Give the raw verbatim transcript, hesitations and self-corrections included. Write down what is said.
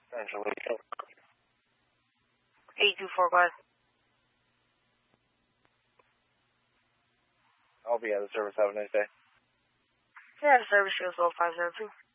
Angela, eight two four five. I'll be at the service. Have a nice day. Yeah, service shows five zero two.